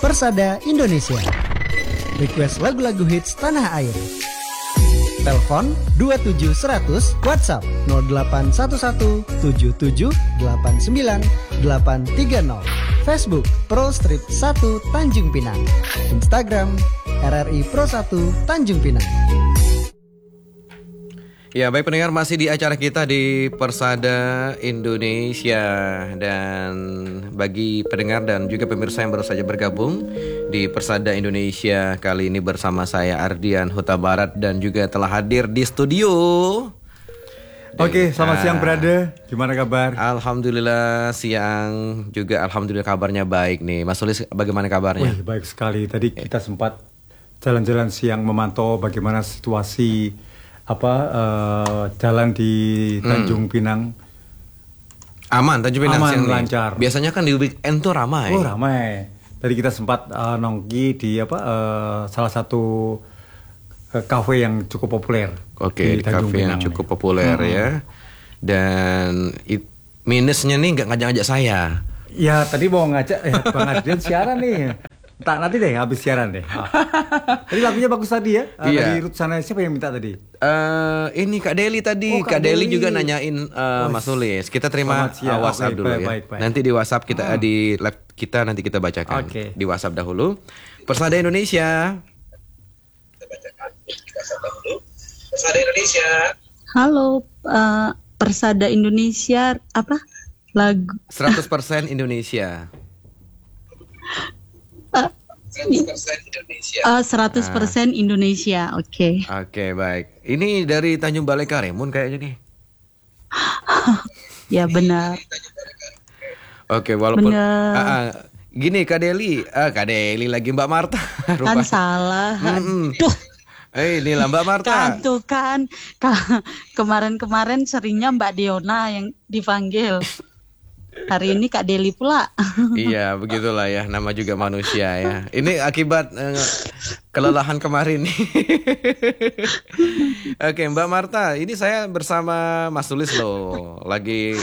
Persada Indonesia. Request lagu-lagu hits tanah air. Telepon 27100, WhatsApp 0811 77 89 830. Facebook Pro Strip 1 Tanjung Pinang. Instagram RRI Pro 1 Tanjung Pinang. Ya, baik pendengar, masih di acara kita di Persada Indonesia. Dan bagi pendengar dan juga pemirsa yang baru saja bergabung di Persada Indonesia kali ini bersama saya Ardian Huta Barat dan juga telah hadir di studio. Oke, selamat siang brother. Gimana kabar? Alhamdulillah siang juga, alhamdulillah kabarnya baik nih. Mas Sulis, bagaimana kabarnya? Wih, baik sekali. Tadi kita sempat jalan-jalan siang memantau bagaimana situasi jalan di Tanjung Pinang. Aman, Tanjung Pinang aman, siang lancar. Biasanya kan di weekend tuh ramai. Oh, ramai. Tadi kita sempat nongki di salah satu kafe yang cukup populer. Oke, di kafe yang cukup populer ya. Dan minusnya nih nggak ngajak-ngajak saya. Ya, tadi mau ngajak Bang Ardian siaran nih. Tak, nanti deh habis siaran deh. Tadi lagunya bagus tadi ya. Iya. Dari sana siapa yang minta tadi? Ini Kak Deli tadi. Kak Deli juga nanyain Mas Sulis. Kita terima WhatsApp dulu ya. Baik. Nanti di WhatsApp kita di live kita nanti kita bacakan. Di WhatsApp dahulu. Persada Indonesia. Persada Indonesia. Halo, Persada Indonesia apa? Lagu 100% Indonesia. 100% Indonesia. 100% Indonesia. Oke. Oke, baik. Ini dari Tanjung Balai Karimun kayaknya nih. Ya benar. Oke, walaupun gini Kak Deli lagi Mbak Marta. Kan salah. Duh. Inilah Mbak Marta. Kan tuh kan kemarin-kemarin seringnya Mbak Diona yang dipanggil. Hari ini Kak Deli pula. Iya, begitulah ya, nama juga manusia ya. Ini akibat kelelahan kemarin. Oke, Mbak Marta, ini saya bersama Mas Sulis loh. Lagi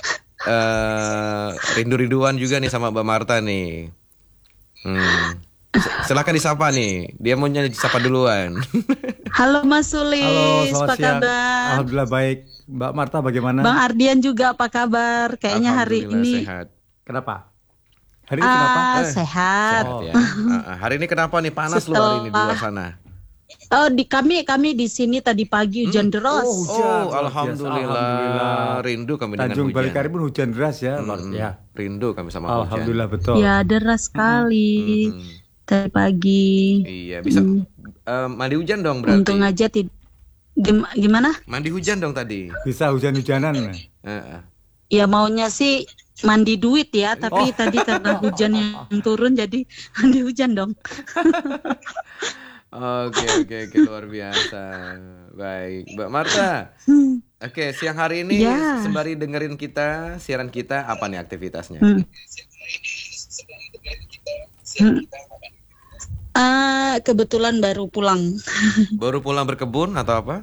rindu-rinduan juga nih sama Mbak Marta nih. Silakan disapa nih. Dia maunya disapa duluan. Halo Mas Sulis, halo, apa kabar? Alhamdulillah baik. Mbak Marta bagaimana? Bang Ardian juga apa kabar? Kayaknya hari ini sehat. Kenapa? Hari ini kenapa? Sehat. Ya. Hari ini kenapa nih panas luar ini di luar sana? Oh, kami di sini tadi pagi hujan deras. Alhamdulillah. Rindu kami dengan hujan. Tanjung Balai Karimun hujan deras ya. Rindu kami sama hujan. Alhamdulillah betul. Ya, deras sekali. Tadi pagi. Iya, bisa mandi hujan dong berarti. Untung aja gimana? Mandi hujan dong tadi. Bisa hujan-hujanan. Ya maunya sih mandi duit ya, tapi tadi karena hujan yang turun jadi mandi hujan dong. Oke, luar biasa. Baik, Mbak Marta. Oke, siang hari ini sembari dengerin kita, siaran kita, apa nih aktivitasnya? Kebetulan baru pulang. Baru pulang berkebun atau apa?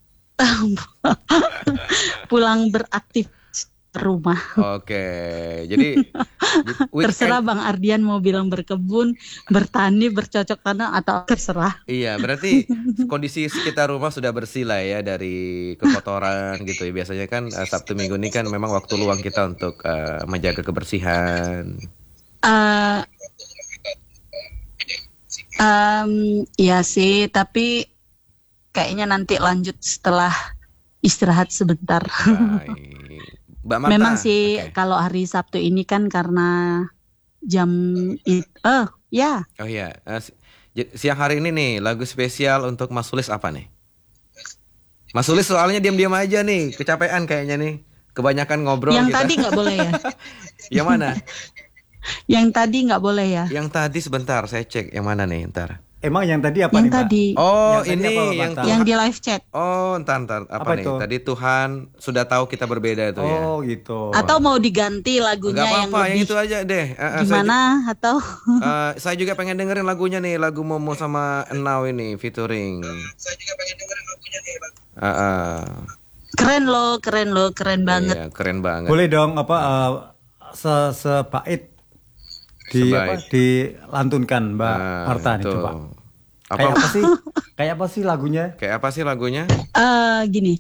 Pulang beraktif rumah. Oke, jadi terserah Bang Ardian mau bilang berkebun, bertani, bercocok tanam atau terserah. Iya, berarti kondisi sekitar rumah sudah bersih lah ya dari kekotoran gitu ya. Biasanya kan Sabtu Minggu ini kan memang waktu luang kita untuk menjaga kebersihan. Ya sih, tapi kayaknya nanti lanjut setelah istirahat sebentar. Mbak Marta. Memang sih kalau hari Sabtu ini kan karena jam ya. Oh iya, siang hari ini nih lagu spesial untuk Mas Sulis apa nih? Mas Sulis soalnya diam-diam aja nih, kecapean kayaknya nih, kebanyakan ngobrol. Yang tadi nggak boleh ya? Yang mana? Yang tadi nggak boleh ya? Yang tadi sebentar, saya cek yang mana nih, ntar. Emang yang tadi apa yang nih, Mbak? Tadi. Oh, yang ini tadi yang di live chat. Oh, ntar apa nih? Itu? Tadi Tuhan sudah tahu kita berbeda itu ya. Oh, gitu. Atau mau diganti lagunya Gak apa-apa, yang yang itu aja deh. Gimana atau saya juga pengen dengerin lagunya nih, lagu Momo sama Enau ini featuring. Saya juga pengen dengerin lagunya nih, Bang. Keren banget. Iya, keren banget. Boleh dong sebait. dilantunkan Mbak Marta nih, coba. Kayak apa sih lagunya? Kayak apa sih lagunya? Gini.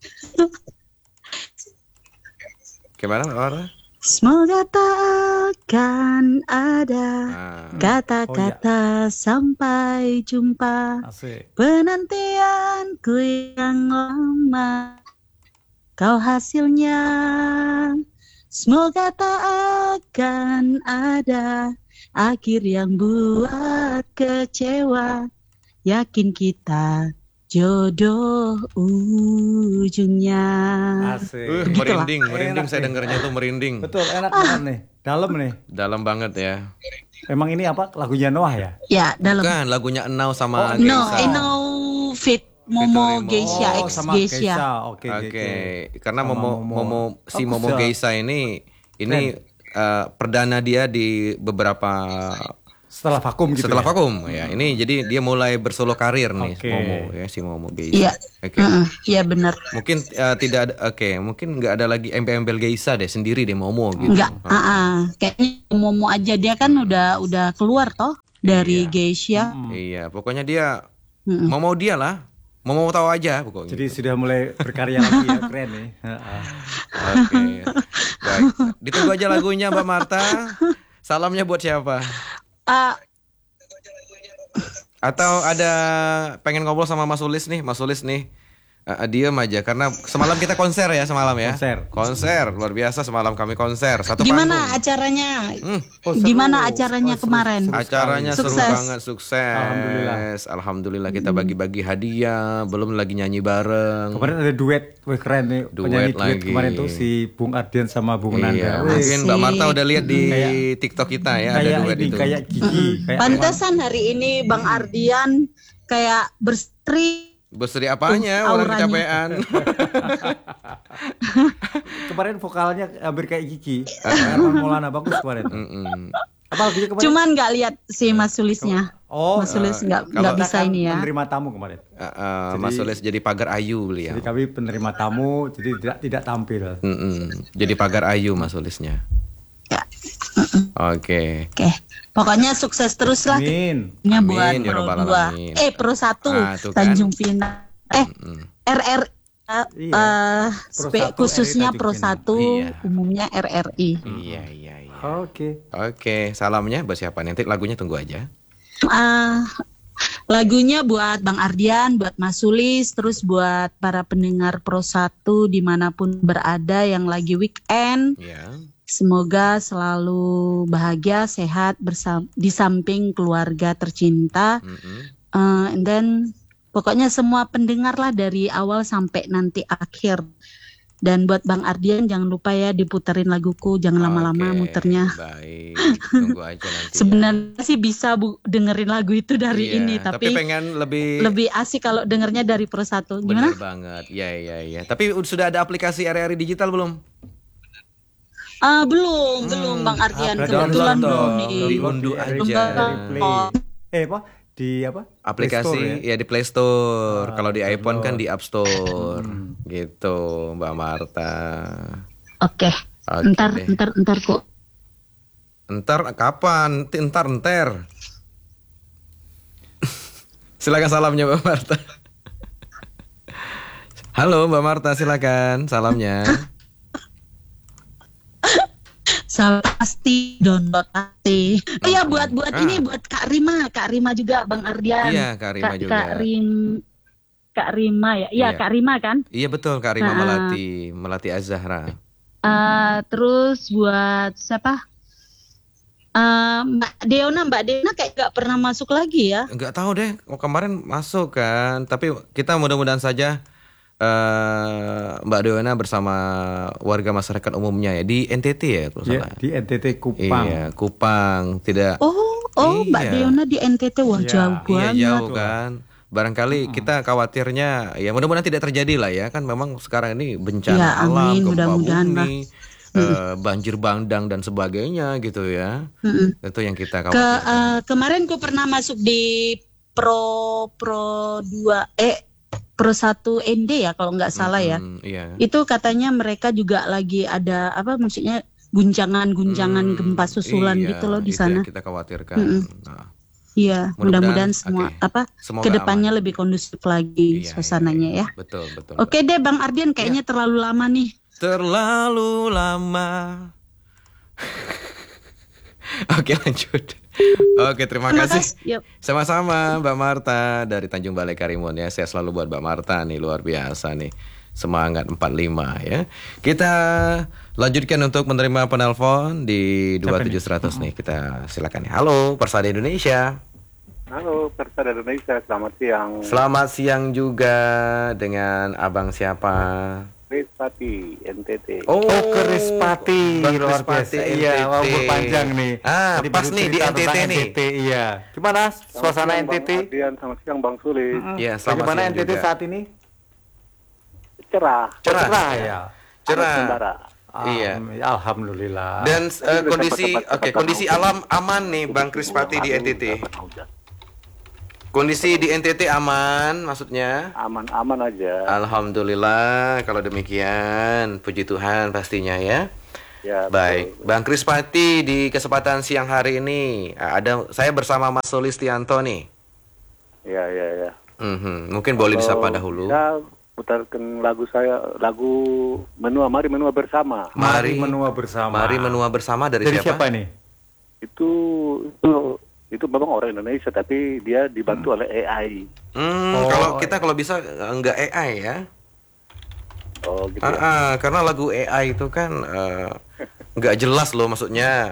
Gimana Marta? Semoga tak akan ada kata-kata sampai jumpa. Asik. Penantianku yang lama, kau hasilnya. Semoga tak akan ada akhir yang buat kecewa. Yakin kita jodoh ujungnya. Asik. Merinding saya dengarnya tuh merinding. Betul, enak banget nih. Dalam nih. Dalam banget ya. Emang ini apa? Lagunya Noah ya? Ya, dalam. Bukan, lagunya Enau sama No, Geisha. Eno fit Momo Featuring Geisha Momo. X sama Geisha. Oke. Karena Sama Momo Bagus ya. Geisha ini perdana dia di beberapa Setelah vakum gitu. setelah ya? vakum ya. Ini jadi dia mulai bersolo karir nih Oke. Momo ya, si Momo Geisha. Iya. Oke. Iya benar. Mungkin tidak ada, mungkin nggak ada lagi embel-embel Geisha deh, sendiri deh Momo gitu. Enggak, kayaknya Momo aja dia kan udah keluar toh dari Geisha. Iya, pokoknya dia mau dia lah. Mau tahu aja pokoknya. Jadi sudah mulai berkarya lagi ya, keren nih. Oke. Baik. Ditunggu aja lagunya Mbak Marta. Salamnya buat siapa? Ah, Atau ada pengen ngobrol sama Mas Sulis nih, Mas Sulis nih. Diem aja karena semalam kita konser ya semalam ya. Konser luar biasa semalam kami konser satu gimana panggung. acaranya? Seru. Gimana acaranya kemarin? Acaranya seru Sukses. banget, sukses. Alhamdulillah kita bagi-bagi hadiah, belum lagi nyanyi bareng. Kemarin ada duet, wih keren nih. Penyanyi duet lagi. kemarin tuh si Bung Ardian sama Bung Iya, Nanda. mungkin Mbak Marta udah lihat di Kayak- TikTok kita ya ada Kayak duet ini, itu. kayak Gigi. Kayak Pantesan hari ini Bang Ardian kayak berseri. Berseri apanya? Orang auranya. kecapean. kemarin vokalnya hampir kayak Gigi. Herman Maulana bagus kemarin. Apa lagunya kemarin? Cuman nggak lihat si Mas Sulisnya. Mas Sulis nggak kalau- bisa ini ya. Penerima tamu kemarin. Mas Sulis jadi pagar ayu beliau. Jadi kami penerima tamu, jadi tidak tampil. Jadi pagar ayu Mas Sulisnya. Ya. Oke. Oke, pokoknya sukses terus lah. Amin. Nya buat Amin, ya Pro Rabbal 2. Alamin. Pro 1 tuh kan. Tanjung Pinang. RR Iya. Pro 1 khususnya RRI Pro Tanjung 1 Iya. umumnya RRI. Iya. Oke. Salamnya buat siapa? Nanti lagunya tunggu aja. Lagunya buat Bang Ardian, buat Mas Sulis, terus buat para pendengar Pro 1 dimanapun berada yang lagi weekend. Ya. Semoga selalu bahagia, sehat di samping keluarga tercinta. And then pokoknya semua pendengar lah dari awal sampai nanti akhir. Dan buat Bang Ardian jangan lupa ya diputerin laguku, jangan lama-lama Oke, muternya. Baik, tunggu aja nanti. Sebenarnya sih bisa dengerin lagu itu dari Iya, ini, tapi pengen lebih asik kalau dengernya dari Pro 1. Gimana? Bener banget. Iya. Tapi sudah ada aplikasi RRI digital belum? Belum Bang Ardian, kebetulan belum diunduh aja. Apa? Di apa? Aplikasi Play Store, ya di Play Store. Kalau di iPhone kan di App Store. Gitu, Mbak Marta. Oke. Oke deh. Ntar kok. Entar kapan? Entar. Silakan salamnya Mbak Marta. Halo Mbak Marta, silakan salamnya. Pasti download pasti. Oh ya buat ini buat Kak Rima juga Bang Ardian. Iya, Kak Rima juga. Kak Rima ya. Iya, Kak Rima kan? Iya betul, Kak Rima Melati Az-Zahra. Terus buat siapa? Mbak Deona kayak gak pernah masuk lagi ya? Enggak tahu deh, kemarin masuk kan. Tapi kita mudah-mudahan saja Mbak Deona bersama warga masyarakat umumnya ya di NTT ya kalau salah. Di NTT Kupang. Iya, Kupang. Tidak. Oh, Mbak Deona di NTT wah jauh banget. Iya, jauh kan. Barangkali kita khawatirnya ya mudah-mudahan tidak terjadi lah ya, kan memang sekarang ini bencana Ya, alam, amin, gempa mudah-mudahan bumi, banjir bandang dan sebagainya gitu ya. Itu yang kita khawatirkan. Kemarin ku pernah masuk di Pro 2 Pro 1 ND ya kalau nggak salah ya. Iya. Itu katanya mereka juga lagi ada apa maksudnya guncangan-guncangan gempa susulan iya, gitu loh di itu sana. yang kita khawatirkan. Nah, Iya, mudah-mudahan semua oke. Semoga kedepannya aman. lebih kondusif lagi Iya, suasananya iya. ya. Betul, betul. Oke deh Bang Ardian, kayaknya terlalu lama nih. Terlalu lama. Oke, lanjut. Oke, terima kasih. Yuk. Sama-sama Mbak Marta dari Tanjung Balai Karimun ya. Saya selalu buat Mbak Marta nih, luar biasa nih. Semangat 45 ya. Kita lanjutkan untuk menerima penelpon di 27100 nih. Kita silakan nih. Halo, Persada Indonesia. Halo, Persada Indonesia, selamat siang. Selamat siang juga dengan Abang siapa? Krispati, NTT. Oh, Krispati, Bang luar Krispati, biasa. Iya, NTT. umur panjang nih. Tadi Pas baru nih di cerita NTT tentang nih. NTT, iya. Gimana suasana Selamat siang, NTT? Bang Ardian, selamat siang Bang Sulis. Iya, selamat Bagaimana siang NTT juga. saat ini? Cerah. Cerah ya. Cerah. Sembara. Iya. Alhamdulillah. Dan kondisi Tempat-tempat kondisi alam aman nih Bang Krispati di NTT. Kondisi di NTT aman maksudnya? Aman-aman aja. Alhamdulillah kalau demikian, puji Tuhan pastinya ya. Ya, Baik, betul. Bang Krispati di kesempatan siang hari ini saya bersama Mas Solistianto nih. Ya. Mungkin boleh disapa Kalau dahulu. bisa putarkan lagu saya, lagu Menua, Mari Menua Bersama. Mari menua bersama. Mari menua bersama dari siapa? nih? Itu memang orang Indonesia, tapi dia dibantu oleh AI. Kalau bisa nggak AI ya. Oh, gitu ya. Karena lagu AI itu kan nggak jelas loh, maksudnya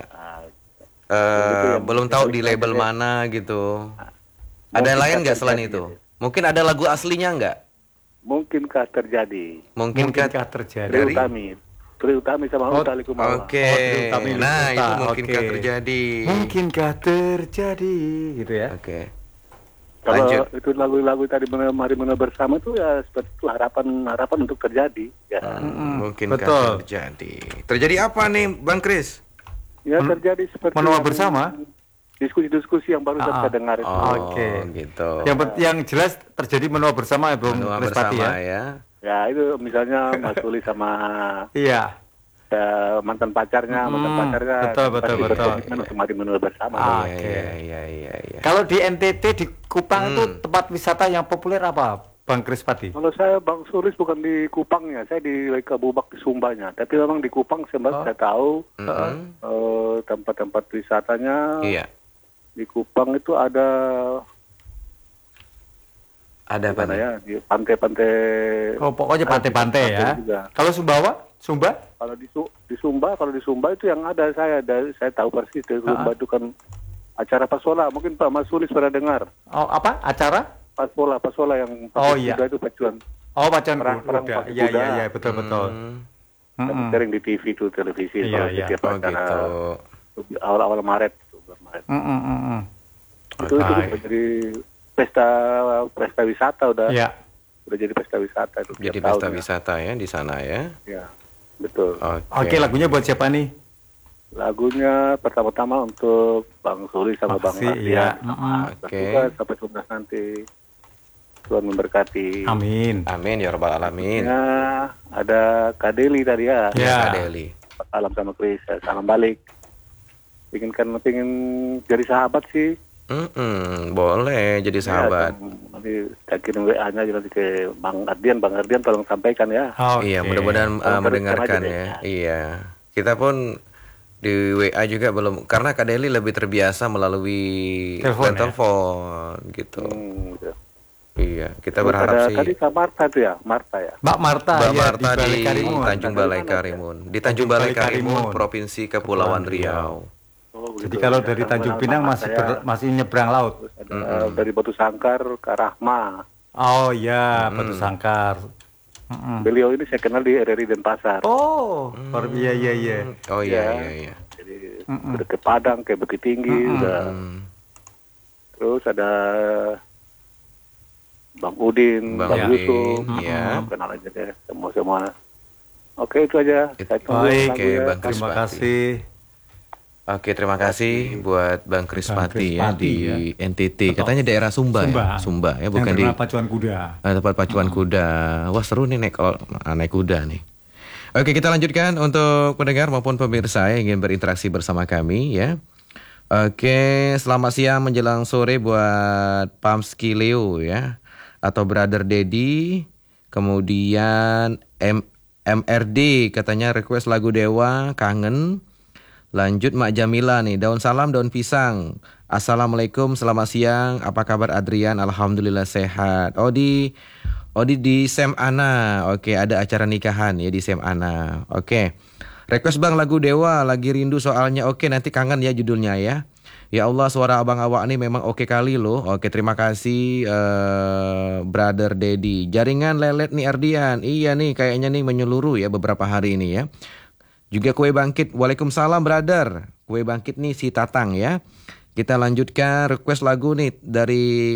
belum tahu di label mana gitu. Ada yang lain nggak selain itu? Mungkin ada lagu aslinya nggak? Mungkinkah terjadi? Mungkinkah terjadi? Tri Utami sama Utha Likumahua. Oke. Nah, itu mungkinkah terjadi? Mungkinkah terjadi gitu ya? Oke. Kalau Lanjut. itu lagu-lagu tadi Mari Menua Bersama itu ya seperti itu harapan untuk terjadi. Ya, Mungkinkah betul. terjadi? Terjadi apa nih, Bang Kris? ya terjadi seperti Menua yang- bersama? diskusi-diskusi yang baru saya dengar itu. Oke. Gitu. Yang jelas terjadi menua bersama ya Bung Menua Krispati bersama ya. ya. Ya itu misalnya Mas Suli sama Iya. mantan pacarnya, betul. untuk Mari Menua Bersama. Iya. Kalau di NTT di Kupang itu tempat wisata yang populer apa, Bang Krispati? Kalau saya Bang Sulis bukan di Kupangnya, saya di Kabubak di Sumbanya. Tapi memang di Kupang saya tahu tempat-tempat wisatanya. Iya. Di Kupang itu ada Apa mana nih? ya, di pantai-pantai. Oh, pokoknya pantai-pantai ya. juga. Kalau Sumba? Kalau di Sumba itu yang ada saya tahu persis di Sumba itu kan acara Pasola. Mungkin Pak Mas Sulis pernah dengar. Oh, apa? Acara? Pasola yang Oh, pakai iya. kuda itu pacuan. Oh, pacuan Perang kuda. pakai Iya, kuda. iya, betul. Sering di TV itu, televisi Iya, kalau iya. setiap Oh acara gitu. awal-awal Maret. bulan Maret. Itu Baik. udah jadi pesta wisata udah jadi pesta wisata itu Jadi tiap pesta tahun, wisata ya di sana ya. ya. Betul. Oke, lagunya buat siapa nih? Lagunya pertama-tama untuk Bang Suli sama Bang Makasih, Ardian. iya. Oke. Juga sampai tuntas nanti. Tuhan memberkati. Amin. Amin ya rabbal alamin. Ya, ada Kadeli tadi ya. Ya. Kak Deli. Salam sama Chris, salam balik. Pengen jadi sahabat sih. Boleh jadi sahabat. Ya, nanti saya kirim WA-nya nanti ke Bang Ardian. Bang Ardian tolong sampaikan ya. Iya, mudah-mudahan Kalau mendengarkan aja deh. ya. Iya. Kita pun di WA juga belum, karena Kak Deli lebih terbiasa melalui telepon gitu. Gitu. Iya, kita Terus berharap ada sih. tadi Kak Marta tuh ya, Marta ya. Mbak Marta, Mbak ya, Marta di Balai di Karimun. Tanjung Balai Karimun. Di Tanjung Balai Karimun, Provinsi Kepulauan Riau. Oh, Jadi begitu. kalau Ya, dari Tanjung sama Pinang Marta masih ya. masih nyebrang laut. Terus ada dari Batu Sangkar ke Rahma. Oh iya, Batu Sangkar. Beliau ini saya kenal di RRI Denpasar. Oh, iya. Oh iya. Jadi udah ke Padang, ke Bukit Tinggi, udah. Terus ada Bang Udin, Bang Bang Udin, Yusuf, iya. kenal aja deh semua. Oke, itu aja. Saya tunggu Baik, lagunya. Bang terima Krispati. kasih. Oke, terima kasih buat Bang Krispati ya Krispati, di NTT. Katanya daerah Sumba ya. Sumba ya, bukan di Yang pacuan kuda. tempat pacuan kuda. Wah, seru nih kalau naik kuda nih. Oke, kita lanjutkan untuk pendengar maupun pemirsa yang ingin berinteraksi bersama kami ya. Oke, selamat siang menjelang sore buat Pamski Leo ya, atau Brother Dedi. Kemudian MRD katanya request lagu Dewa, Kangen. Lanjut Mak Jamila nih, daun salam, daun pisang. Assalamualaikum, selamat siang. Apa kabar Adrian? Alhamdulillah sehat. di Sem Ana. Oke, ada acara nikahan ya di Sem Ana. Oke. Request Bang lagu Dewa, lagi rindu soalnya. Oke, nanti kangen ya judulnya ya. Ya Allah, suara abang awak nih memang oke kali loh. Oke, terima kasih Brother Dedi. Jaringan lelet nih Ardian. Iya nih, kayaknya nih menyeluruh ya beberapa hari ini ya. Juga Kue Bangkit. Waalaikumsalam brother. Kue Bangkit nih si Tatang ya. Kita lanjutkan request lagu nih dari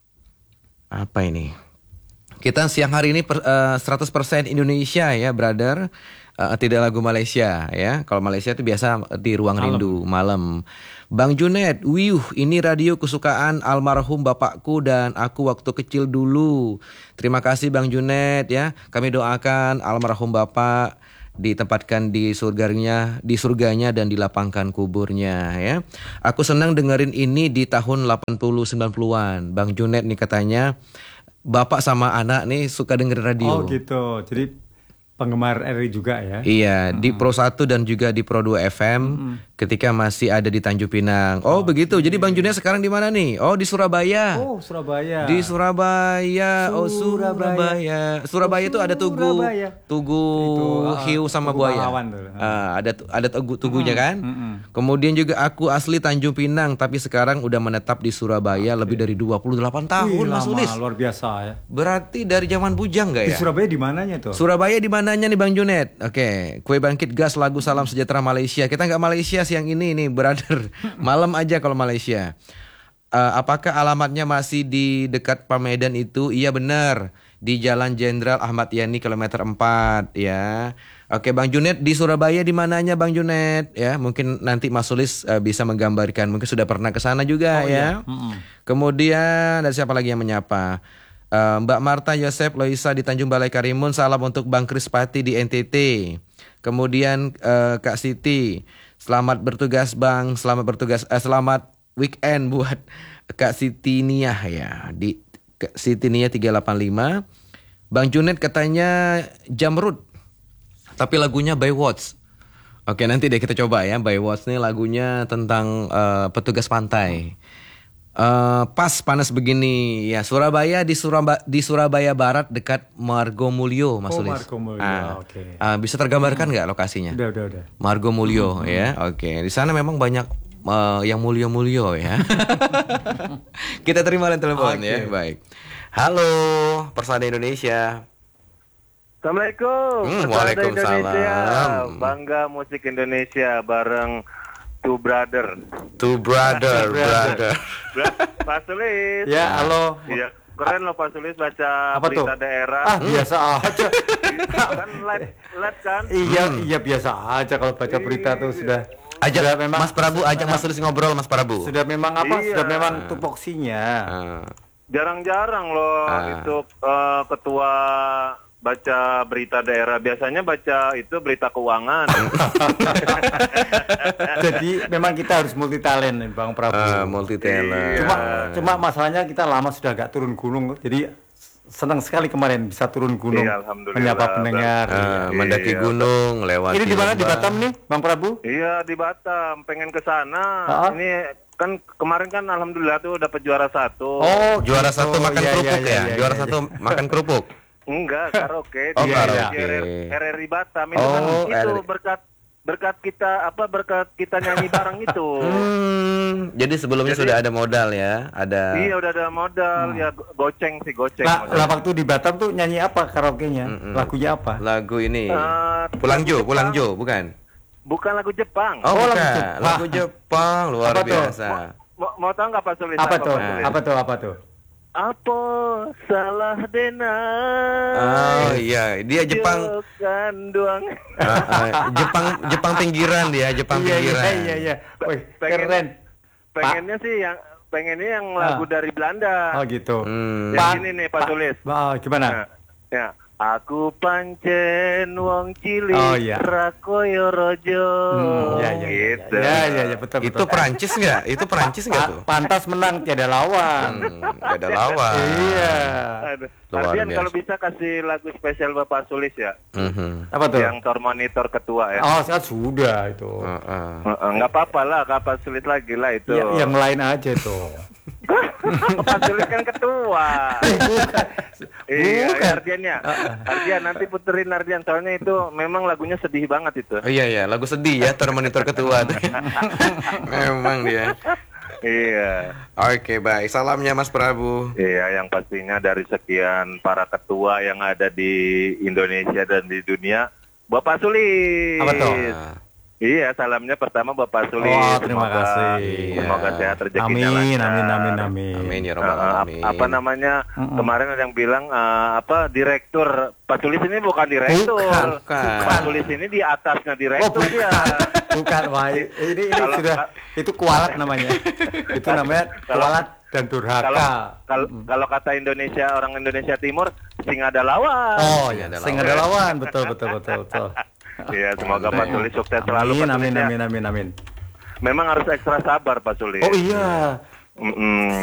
apa ini? Kita siang hari ini 100% Indonesia ya brother. Tidak lagu Malaysia ya. Kalau Malaysia itu biasa di Ruang Rindu malam. Bang Junet, ini radio kesukaan almarhum bapakku dan aku waktu kecil dulu. Terima kasih Bang Junet ya. Kami doakan almarhum bapak ditempatkan di surganya dan dilapangkan kuburnya ya. Aku senang dengerin ini di tahun 80-90-an. Bang Junet nih katanya bapak sama anak nih suka dengerin radio. Oh gitu. Jadi penggemar RRI juga ya. Iya, di Pro 1 dan juga di Pro 2 FM ketika masih ada di Tanjung Pinang. Oh, begitu. Jadi Bang Junet sekarang di mana nih? Oh, di Surabaya. Oh, Surabaya. Di Surabaya. Oh, Surabaya. Surabaya itu ada tugu hiu sama tugu buaya. Ada tugunya kan? Kemudian juga aku asli Tanjung Pinang tapi sekarang udah menetap di Surabaya lebih dari 28 tahun Mas Ulis. Luar biasa ya. Berarti dari zaman bujang enggak ya? Di Surabaya di mananya tuh? Surabaya di mananya nih Bang Junet? Oke, Kue Bangkit gas lagu Salam Sejahtera Malaysia. Kita nggak Malaysia siang ini nih, brother. Malam aja kalau Malaysia. Apakah alamatnya masih di dekat Pamedan itu? Iya benar, di Jalan Jenderal Ahmad Yani kilometer 4 ya. Oke, Bang Junet di Surabaya di mananya Bang Junet? Ya, mungkin nanti Mas Sulis bisa menggambarkan. Mungkin sudah pernah ke sana juga ya. Kemudian ada siapa lagi yang menyapa? Mbak Marta Yosep Loisa di Tanjung Balai Karimun. Salam untuk Bang Krispati di NTT. Kemudian Kak Siti, selamat bertugas Bang. Selamat weekend buat Kak Siti Niah ya. Di Kak Siti Niah 385. Bang Junet katanya Jamrud, tapi lagunya By Watts. Oke, nanti deh kita coba ya. By Watts nih lagunya tentang petugas pantai. Pas panas begini ya. Surabaya di Surabaya Barat dekat Margomulyo Mas Sulis. Margomulyo. Oke. Bisa tergambarkan nggak lokasinya? Udah. Margomulyo ya. Oke. Di sana memang banyak yang mulyo-mulyo ya. Kita terima telepon ya. Baik. Halo, Persada Indonesia. Assalamualaikum. Waalaikumsalam. Indonesia. Bangga musik Indonesia bareng Two Brother. Pak Sulis. Ya, halo. Iya, keren loh Pak Sulis baca Apa berita tuh? daerah. Biasa aja. Kan live kan? Iya biasa aja kalau baca berita tuh sudah. Ajak memang, Mas Prabu, ajak Mas Sulis ngobrol Mas Prabu. Sudah memang apa? Iya. Sudah memang tupoksinya. Jarang-jarang loh itu ketua baca berita daerah. Biasanya baca itu berita keuangan. Jadi memang kita harus multi talent Bang Prabu. Multi talent. Cuma masalahnya kita lama sudah gak turun gunung. Jadi senang sekali kemarin bisa turun gunung. Iya, alhamdulillah. Menyapa pendengar. Mendaki gunung lewat. Ini di mana di Batam nih, Bang Prabu? Iya di Batam. Pengen ke sana. Ini kan kemarin kan alhamdulillah tuh dapat juara 1. Oh, Juara gitu. 1 makan Iya, kerupuk iya, ya. iya, Juara iya. 1 makan kerupuk. Enggak, karaoke. Oh, Di karaoke. RRI Batam itu kan itu berkat kita nyanyi bareng itu. Jadi sebelumnya sudah ada modal ya, ada. Iya udah ada modal ya goceng. Lah waktu di Batam tuh nyanyi apa karaoke-nya? Lagunya apa? Lagu ini. Pulang Jo, bukan? Bukan lagu Jepang. Oh, lagu bukan. Jepang. Lagu Jepang luar Apa tuh? biasa. Mau tahu nggak Pak Sulis? Apa tuh? Pak Sulis? Apa tuh? Apa salah denai? Oh iya, dia Jepang. Kanduang. Jepang pinggiran dia, Jepang pinggiran. Iya. Wih, keren. Pengennya yang lagu dari Belanda. Oh gitu. Yang ini nih Pak Sulis. Gimana? Ya, Aku pancen wong cilik Oh, iya. rakoyo rojo. Gitu. Ya, betul. Itu Perancis nggak? Itu Perancis nggak tuh? Pantas menang tiada lawan. Nggak ada lawan. Iya. Aduh. Luar Ardian biasa. kalau bisa kasih lagu spesial Bapak Sulis ya. Apa tuh? Yang tor monitor ketua ya. Oh, saya sudah itu. Nggak apa-apa lah, Bapak Sulis lagi lah itu. Ya, yang lain aja tuh. Bapak Sulis kan ketua. Iya, Ardian ya. Ardian nanti puterin Ardian, soalnya itu memang lagunya sedih banget itu. Oh iya, lagu sedih ya, Termonitor Ketua. Memang dia. Iya. Oke, baik. Salamnya Mas Prabu. Iya, yang pastinya dari sekian para ketua yang ada di Indonesia dan di dunia, Bapak Sulis. Apa tuh? Iya, salamnya pertama Bapak Sulis. Oh, terima kasih. Semoga sehat rezekinya Amin, lancar. Amin ya rabbal alamin. Apa namanya? Kemarin ada yang bilang direktur. Pak Sulis ini bukan direktur. Bukan. Pak Sulis ini di atasnya direktur dia. Bukan, Wah. Ini sudah itu kualat namanya. Itu namanya kualat dan durhaka. Kalau kata Indonesia, orang Indonesia Timur, sing ada lawan. Oh ya, sing ada lawan. Betul. Iya, semoga Pak Sulis sukses selalu. Amin. Memang harus ekstra sabar Pak Sulis. Oh iya.